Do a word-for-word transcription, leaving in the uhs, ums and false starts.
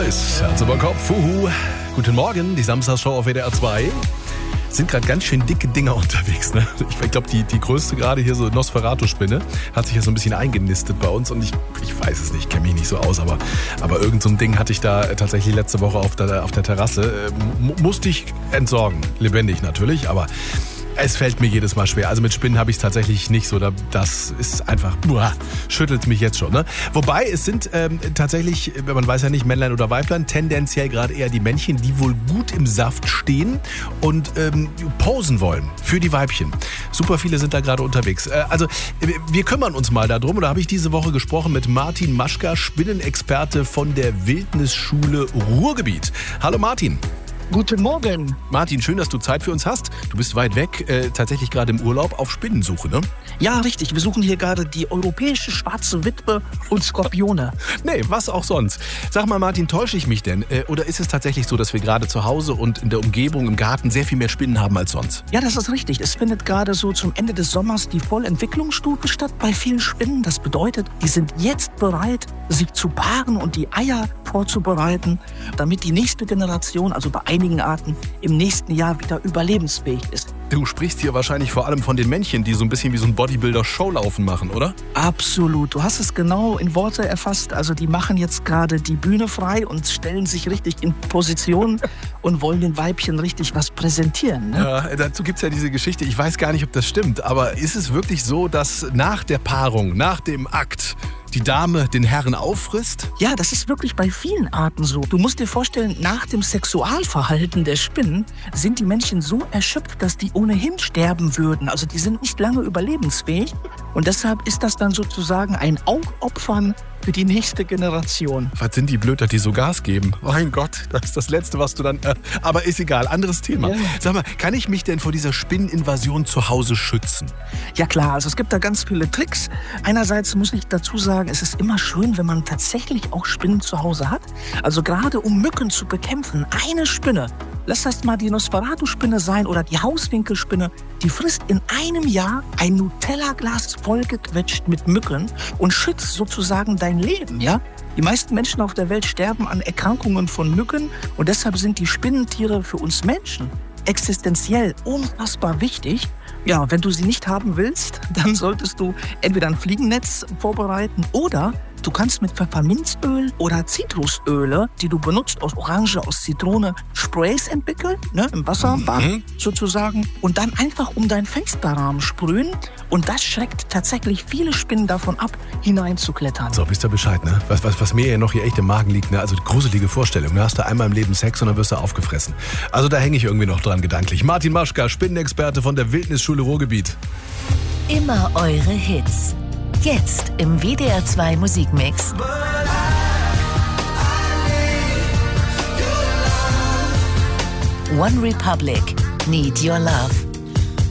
Alice, Herz über Kopf, Fuhu. Guten Morgen, die Samstagsshow auf W D R zwei. Sind gerade ganz schön dicke Dinger unterwegs. Ne? Ich glaube, die, die größte gerade hier, so Nosferatu-Spinne, hat sich ja so ein bisschen eingenistet bei uns. Und ich, ich weiß es nicht, kenne mich nicht so aus, aber, aber irgend so ein Ding hatte ich da tatsächlich letzte Woche auf der, auf der Terrasse. M- musste ich entsorgen, lebendig natürlich, aber es fällt mir jedes Mal schwer. Also mit Spinnen habe ich es tatsächlich nicht so. Das ist einfach, uah, schüttelt mich jetzt schon. Ne? Wobei es sind ähm, tatsächlich, man weiß ja nicht, Männlein oder Weiblein, tendenziell gerade eher die Männchen, die wohl gut im Saft stehen und ähm, posen wollen für die Weibchen. Super viele sind da gerade unterwegs. Äh, also wir kümmern uns mal darum. Und da habe ich diese Woche gesprochen mit Martin Maschka, Spinnenexperte von der Wildnisschule Ruhrgebiet. Hallo Martin. Guten Morgen. Martin, schön, dass du Zeit für uns hast. Du bist weit weg, äh, tatsächlich gerade im Urlaub auf Spinnensuche, ne? Ja, richtig. Wir suchen hier gerade die europäische schwarze Witwe und Skorpione. Nee, was auch sonst. Sag mal, Martin, täusche ich mich denn? Äh, oder ist es tatsächlich so, dass wir gerade zu Hause und in der Umgebung, im Garten sehr viel mehr Spinnen haben als sonst? Ja, das ist richtig. Es findet gerade so zum Ende des Sommers die Vollentwicklungsstufe statt bei vielen Spinnen. Das bedeutet, die sind jetzt bereit, sich zu paaren und die Eier vorzubereiten, damit die nächste Generation, also bei einigen Arten, im nächsten Jahr wieder überlebensfähig ist. Du sprichst hier wahrscheinlich vor allem von den Männchen, die so ein bisschen wie so ein Bodybuilder-Showlaufen machen, oder? Absolut. Du hast es genau in Worte erfasst. Also die machen jetzt gerade die Bühne frei und stellen sich richtig in Position und wollen den Weibchen richtig was präsentieren. Ne? Ja, dazu gibt es ja diese Geschichte. Ich weiß gar nicht, ob das stimmt, aber ist es wirklich so, dass nach der Paarung, nach dem Akt, die Dame den Herren auffrisst? Ja, das ist wirklich bei vielen Arten so. Du musst dir vorstellen, nach dem Sexualverhalten der Spinnen sind die Männchen so erschöpft, dass die ohnehin sterben würden. Also die sind nicht lange überlebensfähig. Und deshalb ist das dann sozusagen ein Augopfern für die nächste Generation. Was sind die blöd, dass die so Gas geben? Mein Gott, das ist das Letzte, was du dann... Äh, aber ist egal, anderes Thema. Ja. Sag mal, kann ich mich denn vor dieser Spinneninvasion zu Hause schützen? Ja klar, also es gibt da ganz viele Tricks. Einerseits muss ich dazu sagen, es ist immer schön, wenn man tatsächlich auch Spinnen zu Hause hat. Also gerade um Mücken zu bekämpfen, eine Spinne, lass das mal die Nosferatu-Spinne sein oder die Hauswinkelspinne, die frisst in einem Jahr ein Nutella-Glas vollgequetscht mit Mücken und schützt sozusagen dein Leben, ja? Die meisten Menschen auf der Welt sterben an Erkrankungen von Mücken und deshalb sind die Spinnentiere für uns Menschen existenziell unfassbar wichtig. Ja, wenn du sie nicht haben willst, dann solltest du entweder ein Fliegenetz vorbereiten oder du kannst mit Pfefferminzöl oder Zitrusöle, die du benutzt aus Orange, aus Zitrone, Sprays entwickeln, ne, im Wasserbad mhm. sozusagen, und dann einfach um deinen Fensterrahmen sprühen. Und das schreckt tatsächlich viele Spinnen davon ab, hineinzuklettern. So, wisst ihr Bescheid, ne? Was, was, was mir ja noch hier echt im Magen liegt, ne? Also gruselige Vorstellung. Ne? Hast du einmal im Leben Sex und dann wirst du aufgefressen. Also da hänge ich irgendwie noch dran gedanklich. Martin Maschka, Spinnenexperte von der Wildnisschule Ruhrgebiet. Immer eure Hits. Jetzt im W D R zwei Musikmix. One Republic, Need Your Love.